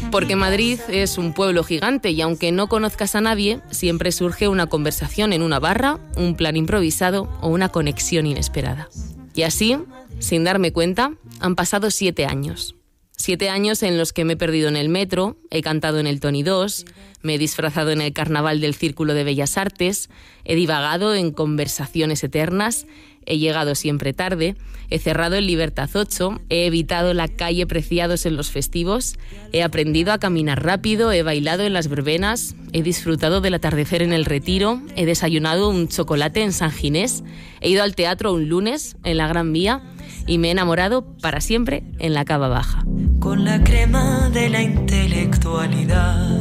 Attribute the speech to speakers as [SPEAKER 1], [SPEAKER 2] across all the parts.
[SPEAKER 1] Porque Madrid es un pueblo gigante y aunque no conozcas a nadie, siempre surge una conversación en una barra, un plan improvisado o una conexión inesperada. Y así, sin darme cuenta, han pasado 7 años. 7 años en los que me he perdido en el metro, he cantado en el Tony 2, me he disfrazado en el carnaval del Círculo de Bellas Artes, he divagado en conversaciones eternas, he llegado siempre tarde, he cerrado en Libertad 8, he evitado la calle Preciados en los festivos, he aprendido a caminar rápido, he bailado en las verbenas, he disfrutado del atardecer en el Retiro, he desayunado un chocolate en San Ginés, he ido al teatro un lunes en la Gran Vía y me he enamorado para siempre en la Cava Baja.
[SPEAKER 2] Con la crema de la intelectualidad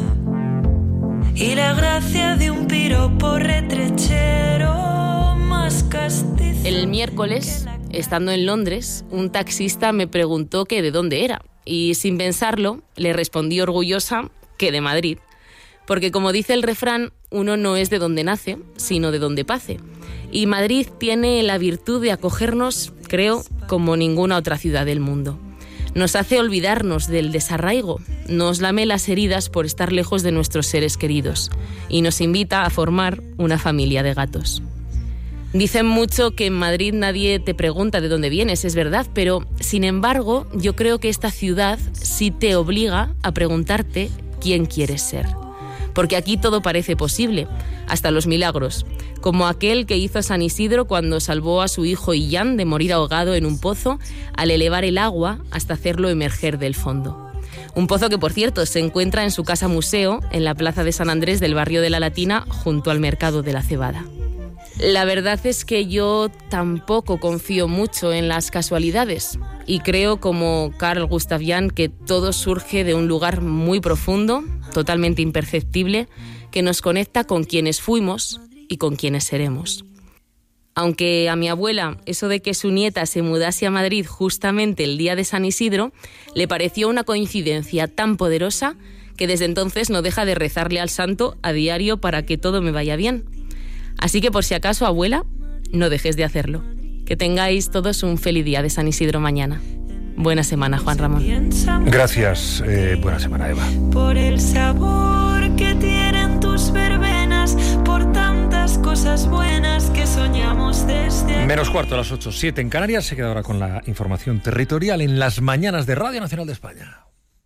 [SPEAKER 2] y la gracia de un piropo retrechero más castizo.
[SPEAKER 1] El miércoles, estando en Londres, un taxista me preguntó que de dónde era y sin pensarlo le respondí orgullosa que de Madrid. Porque como dice el refrán, uno no es de donde nace, sino de donde pase. Y Madrid tiene la virtud de acogernos, creo, como ninguna otra ciudad del mundo. Nos hace olvidarnos del desarraigo, nos lame las heridas por estar lejos de nuestros seres queridos y nos invita a formar una familia de gatos. Dicen mucho que en Madrid nadie te pregunta de dónde vienes, es verdad, pero sin embargo yo creo que esta ciudad sí te obliga a preguntarte quién quieres ser. Porque aquí todo parece posible, hasta los milagros, como aquel que hizo San Isidro cuando salvó a su hijo Illán de morir ahogado en un pozo al elevar el agua hasta hacerlo emerger del fondo. Un pozo que, por cierto, se encuentra en su casa museo en la plaza de San Andrés del barrio de la Latina, junto al mercado de la Cebada. La verdad es que yo tampoco confío mucho en las casualidades y creo, como Carl Gustav Jung, que todo surge de un lugar muy profundo, totalmente imperceptible, que nos conecta con quienes fuimos y con quienes seremos. Aunque a mi abuela eso de que su nieta se mudase a Madrid justamente el día de San Isidro le pareció una coincidencia tan poderosa que desde entonces no deja de rezarle al santo a diario para que todo me vaya bien. Así que por si acaso, abuela, no dejes de hacerlo. Que tengáis todos un feliz día de San Isidro mañana. Buena semana, Juan Ramón.
[SPEAKER 3] Gracias. Buena semana, Eva.
[SPEAKER 2] Por el sabor que tienen tus verbenas, por tantas cosas buenas que soñamos desde...
[SPEAKER 3] Menos cuarto a las 8:07 en Canarias. Se queda ahora con la información territorial en las mañanas de Radio Nacional de España.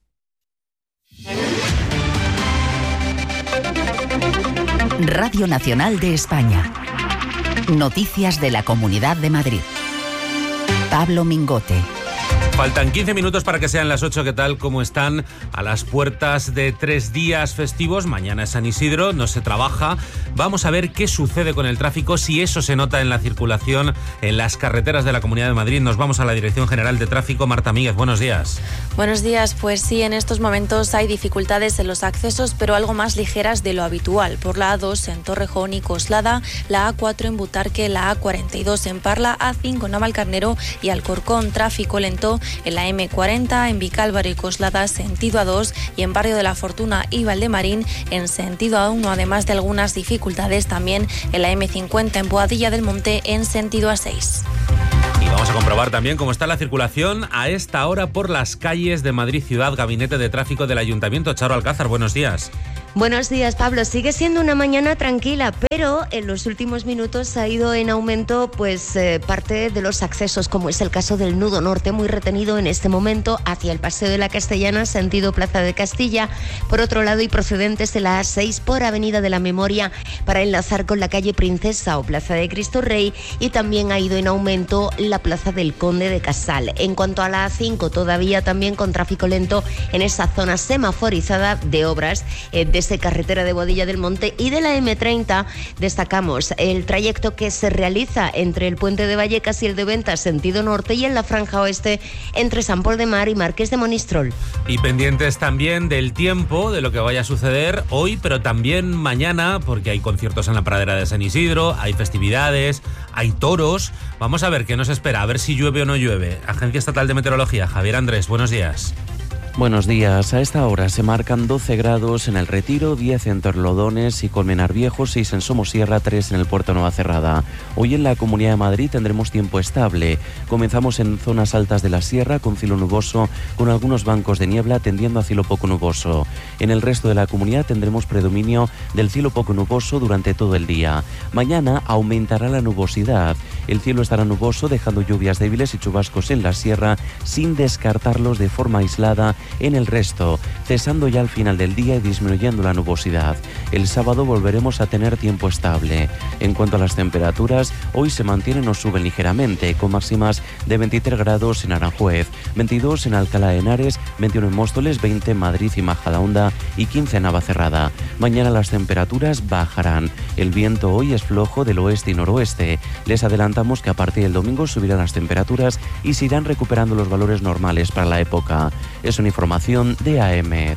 [SPEAKER 4] Radio Nacional de España. Noticias de la Comunidad de Madrid. Pablo Mingote.
[SPEAKER 5] Faltan 15 minutos para que sean las 8. ¿Qué tal? ¿Cómo están? A las puertas de 3 días festivos. Mañana es San Isidro, no se trabaja. Vamos a ver qué sucede con el tráfico, si eso se nota en la circulación en las carreteras de la Comunidad de Madrid. Nos vamos a la Dirección General de Tráfico. Marta Míguez, buenos días.
[SPEAKER 6] Buenos días. Pues sí, en estos momentos hay dificultades en los accesos, pero algo más ligeras de lo habitual. Por la A2 en Torrejón y Coslada, la A4 en Butarque, la A42 en Parla, A5 en Navalcarnero y Alcorcón. Tráfico lento en la M40, en Vicálvaro y Coslada, sentido A2, y en Barrio de la Fortuna y Valdemarín, en sentido A1, además de algunas dificultades también en la M50, en Boadilla del Monte, en sentido A6.
[SPEAKER 5] Y vamos a comprobar también cómo está la circulación a esta hora por las calles de Madrid Ciudad. Gabinete de Tráfico del Ayuntamiento. Charo Alcázar, buenos días.
[SPEAKER 7] Buenos días, Pablo. Sigue siendo una mañana tranquila, pero en los últimos minutos ha ido en aumento parte de los accesos, como es el caso del nudo norte, muy retenido en este momento hacia el Paseo de la Castellana, sentido Plaza de Castilla. Por otro lado, y procedentes de la A6 por Avenida de la Memoria para enlazar con la calle Princesa o Plaza de Cristo Rey, y también ha ido en aumento la Plaza del Conde de Casal. En cuanto a la A5, todavía también con tráfico lento en esa zona semaforizada de obras desde carretera de Boadilla del Monte, y de la M30 destacamos el trayecto que se realiza entre el puente de Vallecas y el de Ventas sentido norte, y en la franja oeste entre San Pol de Mar y Marqués de Monistrol.
[SPEAKER 5] Y pendientes también del tiempo, de lo que vaya a suceder hoy, pero también mañana, porque hay conciertos en la pradera de San Isidro, hay festividades, hay toros. Vamos a ver qué nos espera, a ver si llueve o no llueve. Agencia Estatal de Meteorología, Javier Andrés, buenos días.
[SPEAKER 8] Buenos días. A esta hora se marcan 12 grados en El Retiro, 10 en Torrelodones y Colmenar Viejo, 6 en Somosierra, 3 en el Puerto Nueva Cerrada. Hoy en la Comunidad de Madrid tendremos tiempo estable. Comenzamos en zonas altas de la sierra con cielo nuboso, con algunos bancos de niebla tendiendo a cielo poco nuboso. En el resto de la comunidad tendremos predominio del cielo poco nuboso durante todo el día. Mañana aumentará la nubosidad. El cielo estará nuboso, dejando lluvias débiles y chubascos en la sierra, sin descartarlos de forma aislada en el resto, cesando ya al final del día y disminuyendo la nubosidad. El sábado volveremos a tener tiempo estable. En cuanto a las temperaturas, hoy se mantienen o suben ligeramente, con máximas de 23 grados en Aranjuez, 22 en Alcalá de Henares, 21 en Móstoles, 20 en Madrid y Majadahonda y 15 en Navacerrada. Mañana las temperaturas bajarán. El viento hoy es flojo del oeste y noroeste. Les adelantamos que a partir del domingo subirán las temperaturas y se irán recuperando los valores normales para la época. Es una información de AEMET.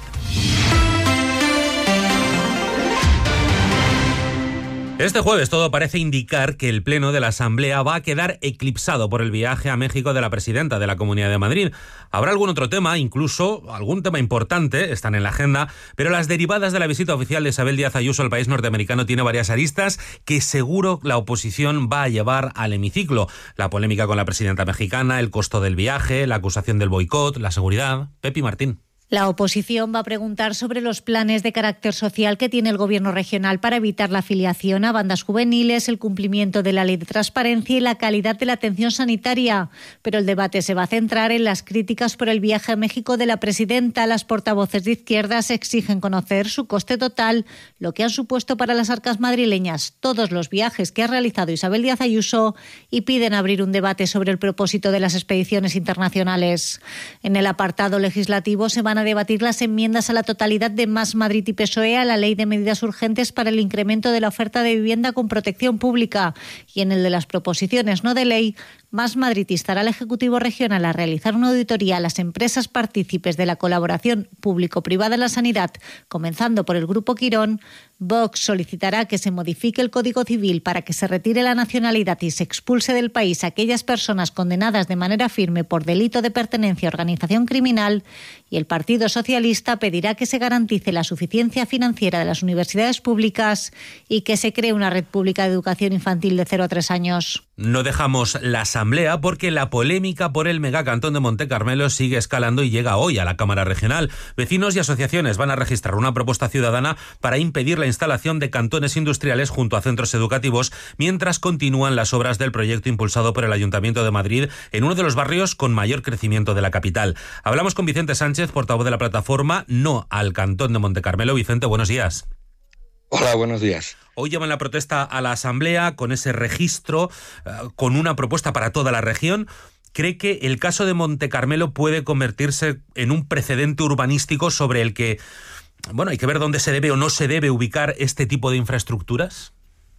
[SPEAKER 5] Este jueves todo parece indicar que el Pleno de la Asamblea va a quedar eclipsado por el viaje a México de la presidenta de la Comunidad de Madrid. Habrá algún otro tema, incluso algún tema importante, están en la agenda, pero las derivadas de la visita oficial de Isabel Díaz Ayuso al país norteamericano tiene varias aristas que seguro la oposición va a llevar al hemiciclo. La polémica con la presidenta mexicana, el costo del viaje, la acusación del boicot, la seguridad. Pepi Martín.
[SPEAKER 9] La oposición va a preguntar sobre los planes de carácter social que tiene el Gobierno regional para evitar la afiliación a bandas juveniles, el cumplimiento de la ley de transparencia y la calidad de la atención sanitaria. Pero el debate se va a centrar en las críticas por el viaje a México de la presidenta. Las portavoces de izquierdas exigen conocer su coste total, lo que han supuesto para las arcas madrileñas todos los viajes que ha realizado Isabel Díaz Ayuso y piden abrir un debate sobre el propósito de las expediciones internacionales. En el apartado legislativo se van a debatir las enmiendas a la totalidad de Más Madrid y PSOE a la Ley de Medidas Urgentes para el incremento de la oferta de vivienda con protección pública, y en el de las proposiciones no de ley, Más Madrid instará al Ejecutivo Regional a realizar una auditoría a las empresas partícipes de la colaboración público-privada en la sanidad, comenzando por el Grupo Quirón. Vox solicitará que se modifique el Código Civil para que se retire la nacionalidad y se expulse del país a aquellas personas condenadas de manera firme por delito de pertenencia a organización criminal, y el Partido Socialista pedirá que se garantice la suficiencia financiera de las universidades públicas y que se cree una red pública de educación infantil de 0 a 3 años.
[SPEAKER 5] No dejamos la Asamblea porque la polémica por el megacantón de Montecarmelo sigue escalando y llega hoy a la Cámara Regional. Vecinos y asociaciones van a registrar una propuesta ciudadana para impedir la instalación de cantones industriales junto a centros educativos mientras continúan las obras del proyecto impulsado por el Ayuntamiento de Madrid en uno de los barrios con mayor crecimiento de la capital. Hablamos con Vicente Sánchez, portavoz de la plataforma No al Cantón de Montecarmelo. Vicente, buenos días.
[SPEAKER 10] Hola, buenos días.
[SPEAKER 5] Hoy llevan la protesta a la Asamblea con ese registro, con una propuesta para toda la región. ¿Cree que el caso de Montecarmelo puede convertirse en un precedente urbanístico sobre el que, bueno, hay que ver dónde se debe o no se debe ubicar este tipo de infraestructuras?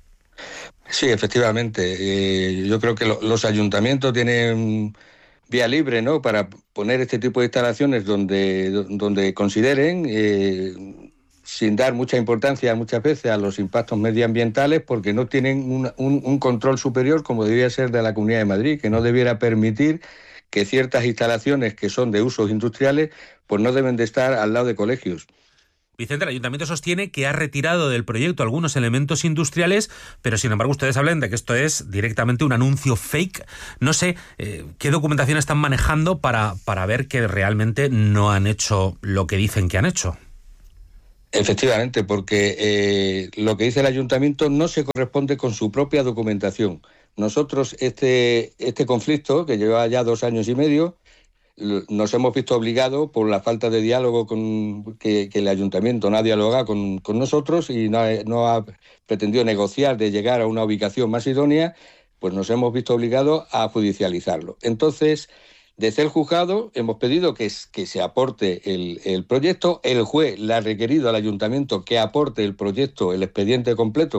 [SPEAKER 10] Sí, efectivamente. Yo creo que los ayuntamientos tienen vía libre, ¿no?, para poner este tipo de instalaciones donde consideren, sin dar mucha importancia muchas veces a los impactos medioambientales, porque no tienen un control superior como debería ser de la Comunidad de Madrid, que no debiera permitir que ciertas instalaciones que son de usos industriales pues no deben de estar al lado de colegios.
[SPEAKER 5] Vicente, el Ayuntamiento sostiene que ha retirado del proyecto algunos elementos industriales, pero sin embargo ustedes hablan de que esto es directamente un anuncio fake. No sé qué documentación están manejando para ver que realmente no han hecho lo que dicen que han hecho.
[SPEAKER 10] Efectivamente, porque lo que dice el Ayuntamiento no se corresponde con su propia documentación. Nosotros este conflicto, que lleva ya 2 años y medio, nos hemos visto obligados por la falta de diálogo que el Ayuntamiento no ha dialogado con nosotros y no ha pretendido negociar de llegar a una ubicación más idónea, pues nos hemos visto obligados a judicializarlo. Entonces, desde el juzgado hemos pedido que se aporte el proyecto. El juez le ha requerido al Ayuntamiento que aporte el proyecto, el expediente completo,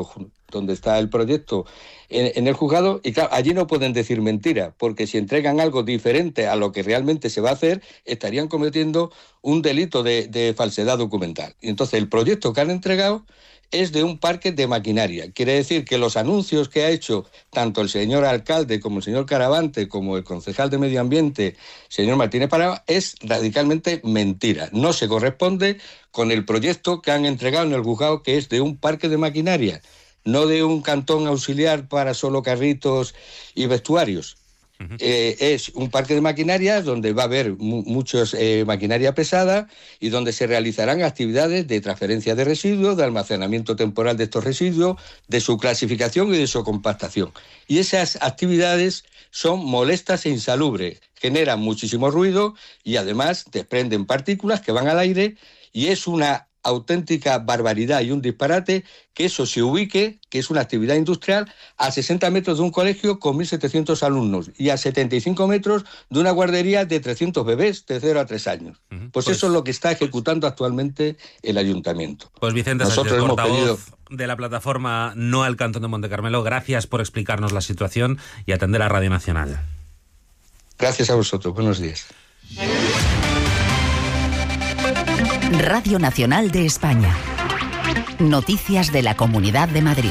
[SPEAKER 10] donde está el proyecto, en el juzgado, y claro, allí no pueden decir mentira, porque si entregan algo diferente a lo que realmente se va a hacer, estarían cometiendo un delito de falsedad documental. Y entonces el proyecto que han entregado es de un parque de maquinaria. Quiere decir que los anuncios que ha hecho tanto el señor alcalde como el señor Caravante, como el concejal de Medio Ambiente, señor Martínez Parada, es radicalmente mentira. No se corresponde con el proyecto que han entregado en el juzgado, que es de un parque de maquinaria, no de un cantón auxiliar para solo carritos y vestuarios. Es un parque de maquinaria donde va a haber muchos maquinaria pesada y donde se realizarán actividades de transferencia de residuos, de almacenamiento temporal de estos residuos, de su clasificación y de su compactación. Y esas actividades son molestas e insalubres, generan muchísimo ruido y además desprenden partículas que van al aire, y es una auténtica barbaridad y un disparate que eso se ubique, que es una actividad industrial, a 60 metros de un colegio con 1.700 alumnos y a 75 metros de una guardería de 300 bebés de 0 a 3 años. Pues eso es lo que está ejecutando actualmente el ayuntamiento.
[SPEAKER 5] Pues Vicente Sánchez, portavoz de la plataforma No al Cantón de Montecarmelo, gracias por explicarnos la situación y atender a Radio Nacional.
[SPEAKER 10] Gracias a vosotros, buenos días.
[SPEAKER 4] Radio Nacional de España. Noticias de la Comunidad de Madrid.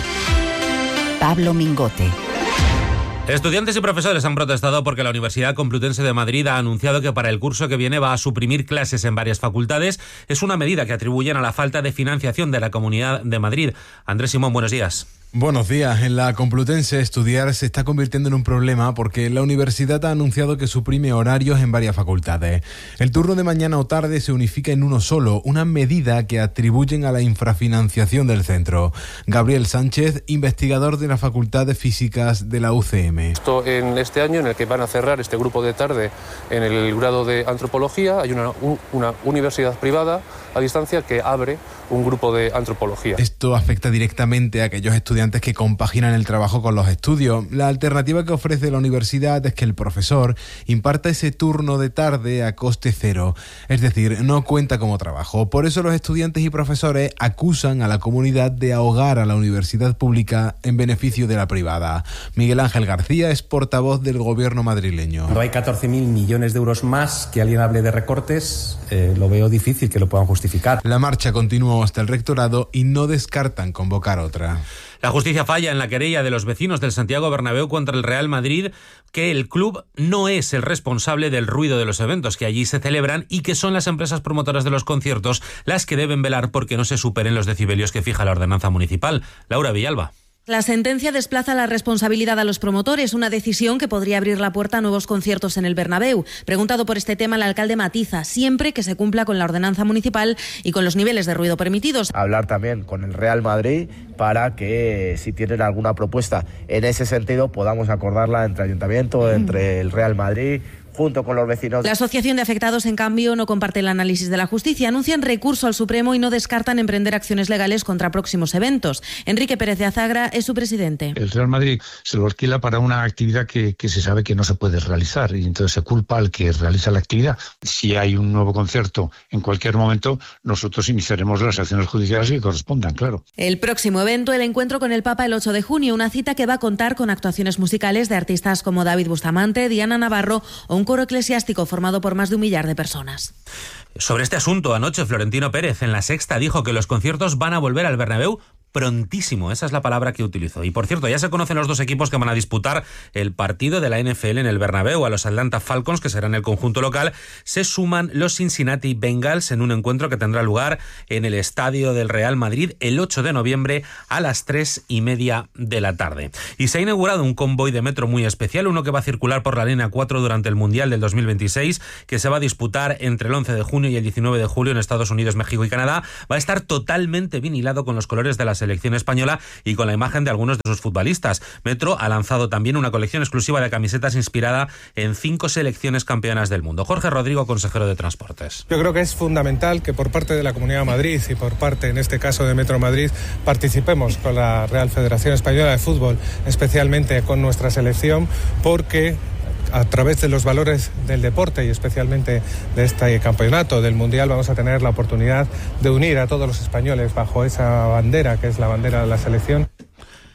[SPEAKER 4] Pablo Mingote.
[SPEAKER 5] Estudiantes y profesores han protestado porque la Universidad Complutense de Madrid ha anunciado que para el curso que viene va a suprimir clases en varias facultades. Es una medida que atribuyen a la falta de financiación de la Comunidad de Madrid. Andrés Simón, buenos días.
[SPEAKER 11] Buenos días. En la Complutense estudiar se está convirtiendo en un problema porque la universidad ha anunciado que suprime horarios en varias facultades. El turno de mañana o tarde se unifica en uno solo, una medida que atribuyen a la infrafinanciación del centro. Gabriel Sánchez, investigador de la Facultad de Físicas de la UCM.
[SPEAKER 12] Esto en este año en el que van a cerrar este grupo de tarde en el grado de Antropología, hay una universidad privada a distancia que abre un grupo de Antropología.
[SPEAKER 11] Esto afecta directamente a aquellos estudiantes que compaginan el trabajo con los estudios. La alternativa que ofrece la universidad es que el profesor imparta ese turno de tarde a coste cero, es decir, no cuenta como trabajo. Por eso los estudiantes y profesores acusan a la comunidad de ahogar a la universidad pública en beneficio de la privada. Miguel Ángel García es portavoz del gobierno madrileño.
[SPEAKER 13] Cuando hay 14.000 millones de euros más, que alguien hable de recortes, lo veo difícil que lo puedan justificar.
[SPEAKER 11] La marcha continuó hasta el rectorado y no descartan convocar otra.
[SPEAKER 5] La justicia falla en la querella de los vecinos del Santiago Bernabéu contra el Real Madrid, que el club no es el responsable del ruido de los eventos que allí se celebran y que son las empresas promotoras de los conciertos las que deben velar porque no se superen los decibelios que fija la ordenanza municipal. Laura Villalba.
[SPEAKER 14] La sentencia desplaza la responsabilidad a los promotores, una decisión que podría abrir la puerta a nuevos conciertos en el Bernabéu. Preguntado por este tema, el alcalde matiza, siempre que se cumpla con la ordenanza municipal y con los niveles de ruido permitidos.
[SPEAKER 15] Hablar también con el Real Madrid para que, si tienen alguna propuesta en ese sentido, podamos acordarla entre ayuntamiento, entre el Real Madrid, junto con los vecinos.
[SPEAKER 14] La Asociación de Afectados, en cambio, no comparte el análisis de la justicia. Anuncian recurso al Supremo y no descartan emprender acciones legales contra próximos eventos. Enrique Pérez de Azagra es su presidente.
[SPEAKER 16] El Real Madrid se lo alquila para una actividad que se sabe que no se puede realizar y entonces se culpa al que realiza la actividad. Si hay un nuevo concierto en cualquier momento, nosotros iniciaremos las acciones judiciales que correspondan, claro.
[SPEAKER 14] El próximo evento, el encuentro con el Papa el 8 de junio, una cita que va a contar con actuaciones musicales de artistas como David Bustamante, Diana Navarro o un coro eclesiástico formado por más de 1 millar de personas.
[SPEAKER 5] Sobre este asunto, anoche Florentino Pérez en La Sexta dijo que los conciertos van a volver al Bernabéu prontísimo, esa es la palabra que utilizó. Y por cierto, ya se conocen los dos equipos que van a disputar el partido de la NFL en el Bernabéu. A los Atlanta Falcons, que serán el conjunto local, se suman los Cincinnati Bengals en un encuentro que tendrá lugar en el Estadio del Real Madrid el 8 de noviembre a las 3:30 de la tarde. Y se ha inaugurado un convoy de metro muy especial, uno que va a circular por la línea 4 durante el Mundial del 2026, que se va a disputar entre el 11 de junio y el 19 de julio en Estados Unidos, México y Canadá. Va a estar totalmente vinilado con los colores de la selección española y con la imagen de algunos de sus futbolistas. Metro ha lanzado también una colección exclusiva de camisetas inspirada en 5 selecciones campeonas del mundo. Jorge Rodrigo, consejero de Transportes.
[SPEAKER 17] Yo creo que es fundamental que por parte de la Comunidad de Madrid y por parte, en este caso, de Metro Madrid, participemos con la Real Federación Española de Fútbol, especialmente con nuestra selección, porque a través de los valores del deporte y especialmente de este campeonato del Mundial vamos a tener la oportunidad de unir a todos los españoles bajo esa bandera que es la bandera de la selección.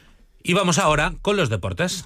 [SPEAKER 5] Y vamos ahora con los deportes.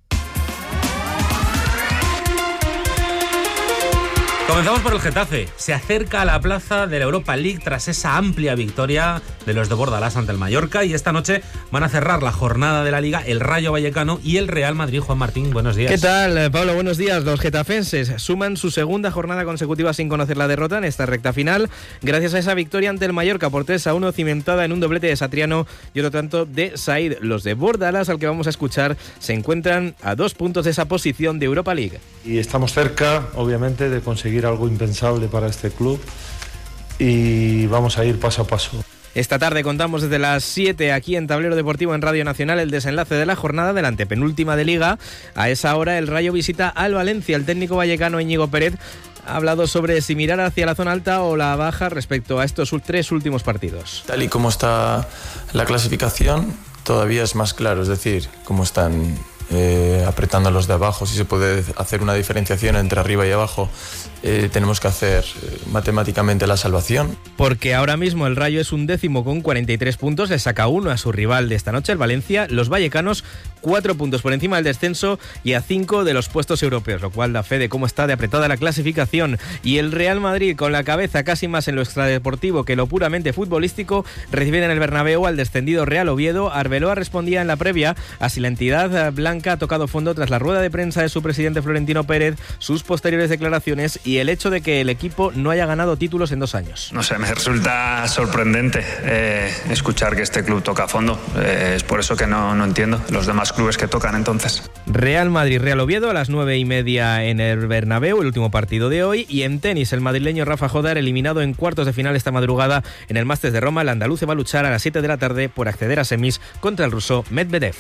[SPEAKER 5] Comenzamos por el Getafe. Se acerca a la plaza de la Europa League tras esa amplia victoria de los de Bordalás ante el Mallorca, y esta noche van a cerrar la jornada de la Liga el Rayo Vallecano y el Real Madrid. Juan Martín, buenos días.
[SPEAKER 18] ¿Qué tal, Pablo? Buenos días. Los getafenses suman su segunda jornada consecutiva sin conocer la derrota en esta recta final, gracias a esa victoria ante el Mallorca por 3-1, cimentada en un doblete de Satriano y otro tanto de Said. Los de Bordalás, al que vamos a escuchar, se encuentran a 2 puntos de esa posición de Europa League.
[SPEAKER 19] Y estamos cerca, obviamente, de conseguir algo impensable para este club, y vamos a ir paso a paso.
[SPEAKER 18] Esta tarde contamos desde las 7 aquí en Tablero Deportivo en Radio Nacional el desenlace de la jornada de la antepenúltima de Liga. A esa hora el Rayo visita al Valencia. El técnico vallecano Íñigo Pérez ha hablado sobre si mirar hacia la zona alta o la baja respecto a estos 3 últimos partidos.
[SPEAKER 20] Tal y como está la clasificación, todavía es más claro, es decir, cómo están apretando a los de abajo. Si se puede hacer una diferenciación entre arriba y abajo, tenemos que hacer matemáticamente la salvación.
[SPEAKER 18] Porque ahora mismo el Rayo es 11º con 43 puntos, le saca 1 a su rival de esta noche, el Valencia. Los vallecanos 4 puntos por encima del descenso y a 5 de los puestos europeos, lo cual da fe de cómo está de apretada la clasificación. Y el Real Madrid, con la cabeza casi más en lo extradeportivo que lo puramente futbolístico, recibe en el Bernabéu al descendido Real Oviedo. Arbeloa respondía en la previa a si la entidad blanca ha tocado fondo tras la rueda de prensa de su presidente Florentino Pérez, sus posteriores declaraciones y el hecho de que el equipo no haya ganado títulos en 2 años.
[SPEAKER 21] No sé, me resulta sorprendente escuchar que este club toca a fondo. Es por eso que no entiendo los demás clubes que tocan entonces.
[SPEAKER 18] Real Madrid, Real Oviedo a las 9:30 en el Bernabéu, el último partido de hoy. Y en tenis, el madrileño Rafa Jodar, eliminado en cuartos de final esta madrugada en el Masters de Roma. El andaluz va a luchar a las 7 de la tarde por acceder a semis contra el ruso Medvedev.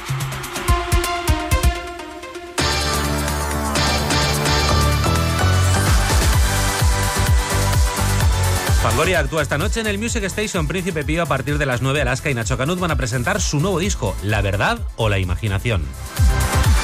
[SPEAKER 5] Fangoria actúa esta noche en el Music Station Príncipe Pío a partir de las 9. Alaska y Nacho Canut van a presentar su nuevo disco, La Verdad o la Imaginación.